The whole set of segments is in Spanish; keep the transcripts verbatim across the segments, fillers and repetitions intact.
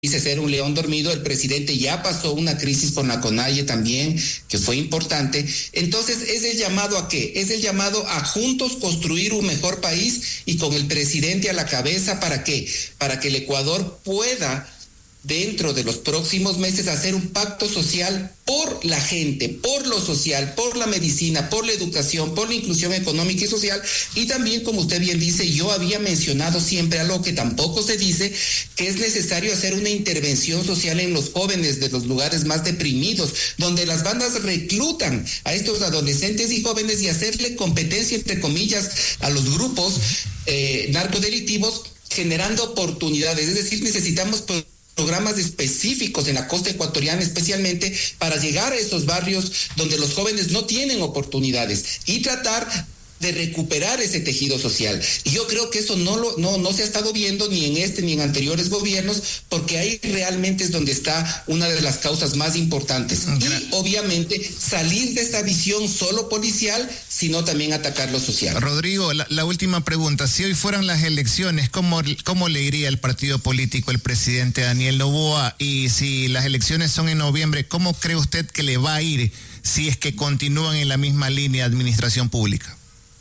dice ser un león dormido, el presidente ya pasó una crisis con la CONAIE también, que fue importante. Entonces, ¿es el llamado a qué? Es el llamado a juntos construir un mejor país y con el presidente a la cabeza, ¿para qué? Para que el Ecuador pueda, dentro de los próximos meses, hacer un pacto social por la gente, por lo social, por la medicina, por la educación, por la inclusión económica y social. Y también, como usted bien dice, yo había mencionado siempre algo que tampoco se dice, que es necesario hacer una intervención social en los jóvenes de los lugares más deprimidos, donde las bandas reclutan a estos adolescentes y jóvenes y hacerle competencia, entre comillas, a los grupos eh, narcodelictivos, generando oportunidades. Es decir, necesitamos programas específicos en la costa ecuatoriana, especialmente para llegar a esos barrios donde los jóvenes no tienen oportunidades y tratar de recuperar ese tejido social. Y yo creo que eso no lo no no se ha estado viendo ni en este ni en anteriores gobiernos, porque ahí realmente es donde está una de las causas más importantes. Y obviamente salir de esta visión solo policial, sino también atacar lo social. Rodrigo, la, la última pregunta. Si hoy fueran las elecciones, ¿cómo, cómo le iría el partido político el presidente Daniel Noboa? Y si las elecciones son en noviembre, ¿cómo cree usted que le va a ir si es que continúan en la misma línea de administración pública?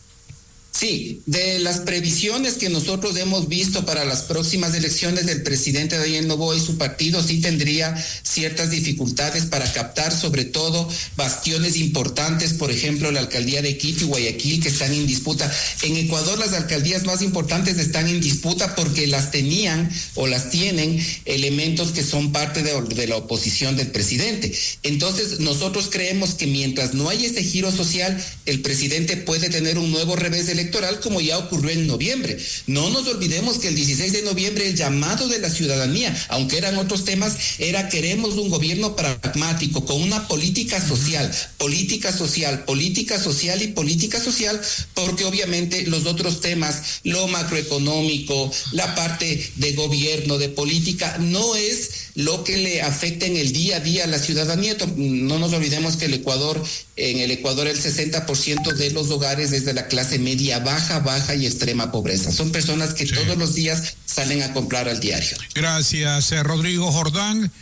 Sí, de las previsiones que nosotros hemos visto para las próximas elecciones del presidente Daniel Noboa y su partido, sí tendría ciertas dificultades para captar sobre todo bastiones importantes, por ejemplo la alcaldía de Quito y Guayaquil, que están en disputa. En Ecuador las alcaldías más importantes están en disputa porque las tenían o las tienen elementos que son parte de, de la oposición del presidente. Entonces nosotros creemos que mientras no haya ese giro social, el presidente puede tener un nuevo revés electoral, como ya ocurrió en noviembre. No nos olvidemos que el dieciséis de noviembre el llamado de la ciudadanía, aunque eran otros temas, era: queremos un gobierno pragmático, con una política social, política social, política social y política social, porque obviamente los otros temas, lo macroeconómico, la parte de gobierno, de política, no es lo que le afecta en el día a día a la ciudadanía. No nos olvidemos que el Ecuador, en el Ecuador el sesenta por ciento de los hogares es de la clase media baja, baja y extrema pobreza. Son personas que sí, todos los días salen a comprar al diario. Gracias, eh, Rodrigo Jordán.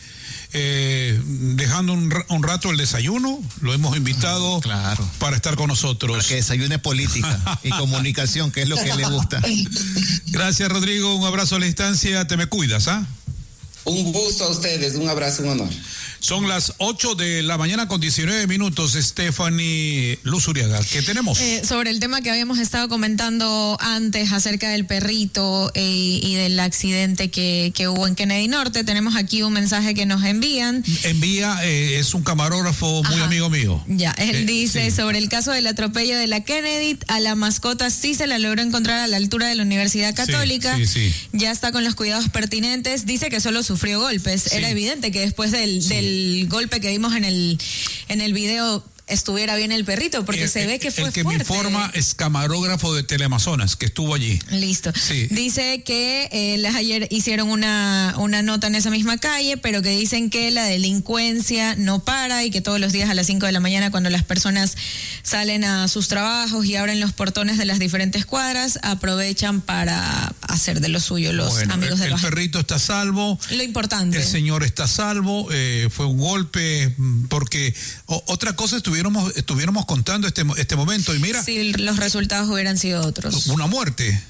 Eh, dejando un, un rato el desayuno, lo hemos invitado claro, para estar con nosotros. Para que desayune política y comunicación, que es lo que le gusta. Gracias, Rodrigo, un abrazo a la distancia, te me cuidas, ¿ah? ¿eh? Un gusto a ustedes, un abrazo, un honor. Son las ocho de la mañana con diecinueve minutos, Stephanie Luz Uriaga. ¿Qué tenemos? Eh, sobre el tema que habíamos estado comentando antes acerca del perrito eh, y del accidente que, que hubo en Kennedy Norte, tenemos aquí un mensaje que nos envían. Envía, eh, es un camarógrafo muy Ajá. amigo mío. Ya, él eh, dice, sí. sobre el caso del atropello de la Kennedy, a la mascota sí se la logró encontrar a la altura de la Universidad Católica. Sí, sí, sí. Ya está con los cuidados pertinentes. Dice que solo sufrió golpes. Sí. Era evidente que después del, sí. del el golpe que vimos en el en el video estuviera bien el perrito, porque el, se ve que fue el que fuerte. me informa es camarógrafo de Teleamazonas, que estuvo allí. Listo. Sí. Dice que eh, ayer hicieron una, una nota en esa misma calle, pero que dicen que la delincuencia no para y que todos los días a las cinco de la mañana, cuando las personas salen a sus trabajos y abren los portones de las diferentes cuadras, aprovechan para hacer de lo suyo los bueno, amigos el, de los... El perrito está a salvo. Lo importante. El señor está a salvo. Eh, fue un golpe, porque o, otra cosa estuvieron estuviéramos contando este, este momento y mira... Si los resultados hubieran sido otros. Una muerte.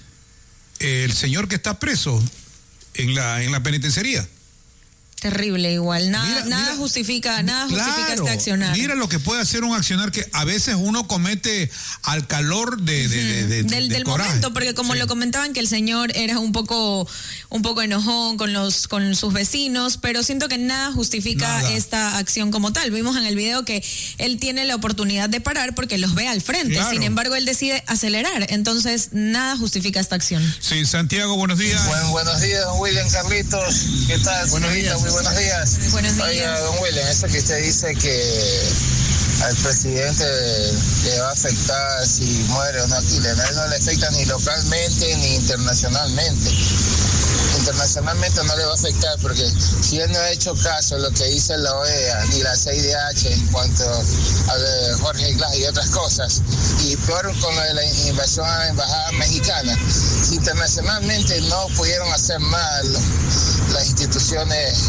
El señor que está preso en la, en la penitenciaría. Terrible igual, nada, mira, nada mira, justifica, nada claro, justifica este accionar. Mira lo que puede hacer un accionar que a veces uno comete al calor de, de, de, de del, de del coraje. momento, porque como sí. lo comentaban que el señor era un poco, un poco enojón con los, con sus vecinos, pero siento que nada justifica nada. esta acción como tal. Vimos en el video que él tiene la oportunidad de parar porque los ve al frente, claro. sin embargo él decide acelerar, entonces nada justifica esta acción. Sí, Santiago, buenos días. Bueno, buenos días, don William, Carlitos, ¿qué tal? Buenos días. Muy buenos días. Buenos días. Oiga, don William, eso que usted dice que al presidente le va a afectar si muere o no aquí, a él no le afecta ni localmente ni internacionalmente. Internacionalmente no le va a afectar porque si él no ha hecho caso a lo que dice la O E A ni la C I D H en cuanto a Jorge Glass y otras cosas, y peor con lo de la invasión a la embajada mexicana, si internacionalmente no pudieron hacer mal las instituciones instituciones